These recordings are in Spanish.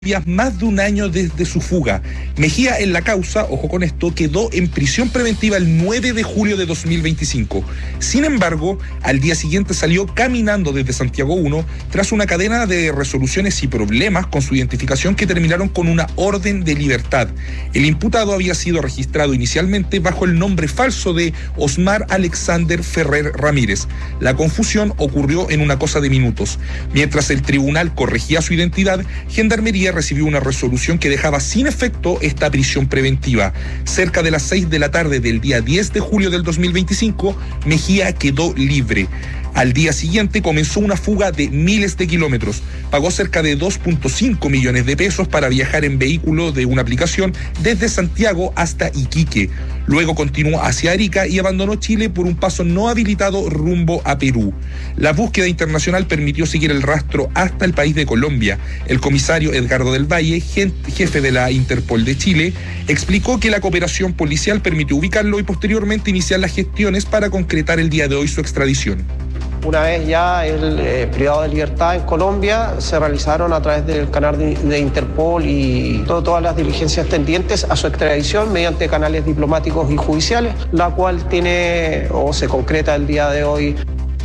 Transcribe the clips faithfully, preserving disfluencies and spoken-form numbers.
más de un año desde su fuga. Mejía en la causa, ojo con esto, quedó en prisión preventiva el nueve de julio de dos mil veinticinco. Sin embargo, al día siguiente salió caminando desde Santiago uno tras una cadena de resoluciones y problemas con su identificación que terminaron con una orden de libertad. El imputado había sido registrado inicialmente bajo el nombre falso de Osmar Alexander Ferrer Ramírez. La confusión ocurrió en una cosa de minutos. Mientras el tribunal corregía su identidad, Gendarmería recibió una resolución que dejaba sin efecto esta prisión preventiva. Cerca de las seis de la tarde del día diez de julio del dos mil veinticinco, Mejía quedó libre. Al día siguiente comenzó una fuga de miles de kilómetros. Pagó cerca de dos punto cinco millones de pesos para viajar en vehículo de una aplicación desde Santiago hasta Iquique. Luego continuó hacia Arica y abandonó Chile por un paso no habilitado rumbo a Perú. La búsqueda internacional permitió seguir el rastro hasta el país de Colombia. El comisario Edgardo del Valle, jefe de la Interpol de Chile, explicó que la cooperación policial permitió ubicarlo y posteriormente iniciar las gestiones para concretar el día de hoy su extradición. Una vez ya el eh, privado de libertad en Colombia, se realizaron a través del canal de, de Interpol y todo, todas las diligencias tendientes a su extradición mediante canales diplomáticos y judiciales, la cual tiene o se concreta el día de hoy.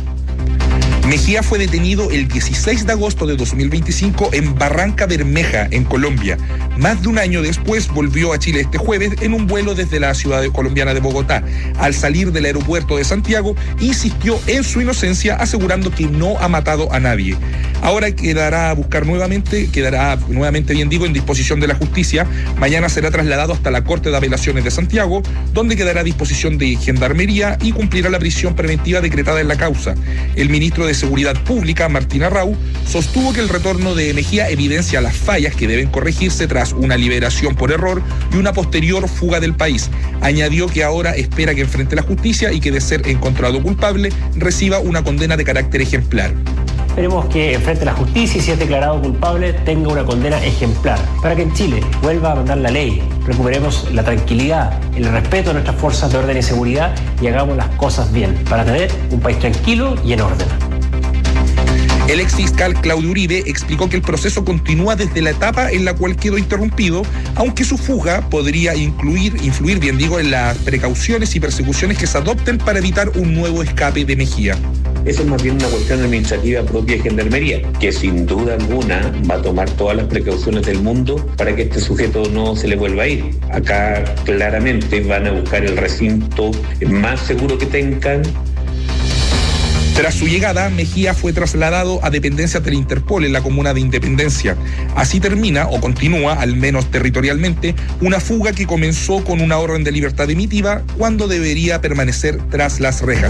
Mejía fue detenido el dieciséis de agosto de dos mil veinticinco en Barranca Bermeja, en Colombia. Más de un año después volvió a Chile este jueves en un vuelo desde la ciudad colombiana de Bogotá. Al salir del aeropuerto de Santiago, insistió en su inocencia, asegurando que no ha matado a nadie. Ahora quedará a buscar nuevamente, quedará nuevamente, bien digo, en disposición de la justicia. Mañana será trasladado hasta la Corte de Apelaciones de Santiago, donde quedará a disposición de Gendarmería y cumplirá la prisión preventiva decretada en la causa. El ministro de Seguridad Pública, Martín Arrau, sostuvo que el retorno de Mejía evidencia las fallas que deben corregirse tras una liberación por error y una posterior fuga del país. Añadió que ahora espera que enfrente la justicia y que, de ser encontrado culpable, reciba una condena de carácter ejemplar. Esperemos que enfrente la justicia y, si es declarado culpable, tenga una condena ejemplar, para que en Chile vuelva a mandar la ley, recuperemos la tranquilidad, el respeto a nuestras fuerzas de orden y seguridad y hagamos las cosas bien, para tener un país tranquilo y en orden. El exfiscal Claudio Uribe explicó que el proceso continúa desde la etapa en la cual quedó interrumpido, aunque su fuga podría incluir, influir, bien digo, en las precauciones y persecuciones que se adopten para evitar un nuevo escape de Mejía. Esa es más bien una cuestión administrativa propia de Gendarmería, que sin duda alguna va a tomar todas las precauciones del mundo para que este sujeto no se le vuelva a ir. Acá claramente van a buscar el recinto más seguro que tengan. Tras su llegada, Mejía fue trasladado a dependencias del Interpol en la comuna de Independencia. Así termina, o continúa, al menos territorialmente, una fuga que comenzó con una orden de libertad emitida cuando debería permanecer tras las rejas.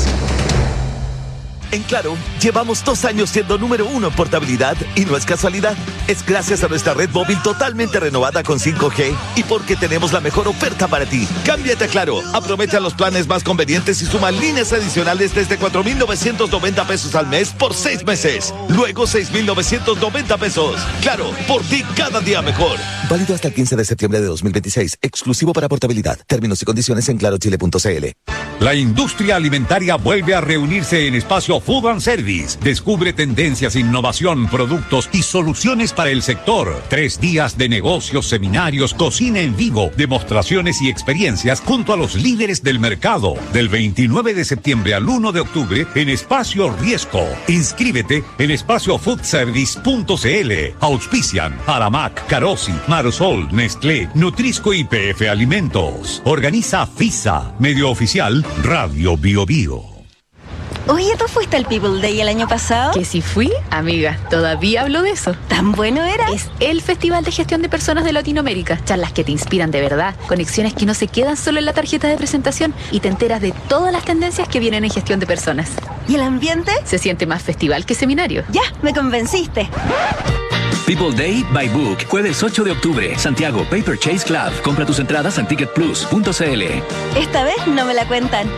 En Claro, llevamos dos años siendo número uno en portabilidad y no es casualidad. Es gracias a nuestra red móvil totalmente renovada con cinco G y porque tenemos la mejor oferta para ti. Cámbiate a Claro, aprovecha los planes más convenientes y suma líneas adicionales desde cuatro mil novecientos noventa pesos al mes por seis meses. Luego seis mil novecientos noventa pesos. Claro, por ti cada día mejor. Válido hasta el quince de septiembre de dos mil veintiséis. Exclusivo para portabilidad. Términos y condiciones en claro chile punto c l. La industria alimentaria vuelve a reunirse en Espacio Food and Service. Descubre tendencias, innovación, productos y soluciones para el sector. Tres días de negocios, seminarios, cocina en vivo, demostraciones y experiencias junto a los líderes del mercado. Del veintinueve de septiembre al uno de octubre en Espacio Riesco. Inscríbete en espacio food service punto c l. Auspician Aramac, Carosi, Marosol, Nestlé, Nutrisco y P F Alimentos. Organiza FISA. Medio oficial Radio Bio Bio. Oye, ¿tú fuiste al People Day el año pasado? Que si fui, amiga, todavía hablo de eso. ¿Tan bueno era? Es el Festival de Gestión de Personas de Latinoamérica. Charlas que te inspiran de verdad, conexiones que no se quedan solo en la tarjeta de presentación y te enteras de todas las tendencias que vienen en gestión de personas. ¿Y el ambiente? Se siente más festival que seminario. Ya, me convenciste. People Day by Book, jueves ocho de octubre, Santiago Paper Chase Club. Compra tus entradas en ticket plus punto c l. Esta vez no me la cuentan.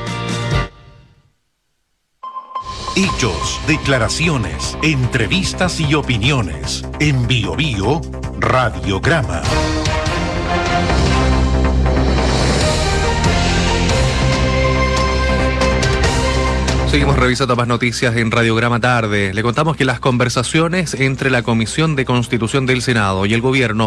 Hechos, declaraciones, entrevistas y opiniones. En Bio Bio, Radiograma. Seguimos revisando más noticias en Radiograma Tarde. Le contamos que las conversaciones entre la Comisión de Constitución del Senado y el Gobierno